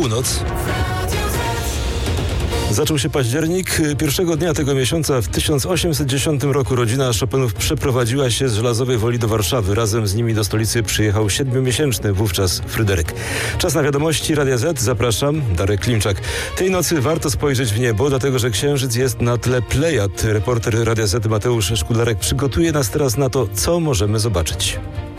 północ. Zaczął się październik. Pierwszego dnia tego miesiąca w 1810 roku rodzina Chopinów przeprowadziła się z Żelazowej Woli do Warszawy. Razem z nimi do stolicy przyjechał 7-miesięczny wówczas Fryderyk. Czas na wiadomości Radia Z. Zapraszam, Darek Klimczak. Tej nocy warto spojrzeć w niebo, dlatego że księżyc jest na tle Plejad. Reporter Radia Z Mateusz Szkudlarek przygotuje nas teraz na to, co możemy zobaczyć.